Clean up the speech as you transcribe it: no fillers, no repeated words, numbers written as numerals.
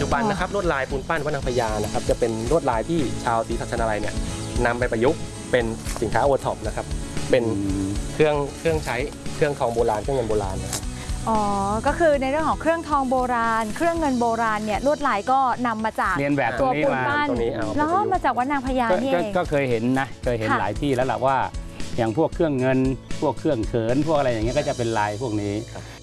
จุบันนะครับลวดลายปูนปั้นวัดนางพญานะครับจะเป็นลวดลายที่ชาวศรีสัชนาลัยเนี่ยนำไปประยุกต์เป็นสินค้าโอท็อปนะครับเป็นเครื่องใช้เครื่องทองโบราณเครื่องเงินโบราณนะครับอ๋อก็คือในเรื่องของเครื่องทองโบราณเครื่องเงินโบราณเนี่ยลวดลายก็นำมาจากเรียนแบบตัวนี้มาแล้วมาจากวัดนางพญานี่เองก็เคยเห็นนะเคยเห็นหลายที่แล้วแหละว่าอย่างพวกเครื่องเงินพวกเครื่องเขินพวกอะไรอย่างเงี้ยก็จะเป็นลายพวกนี้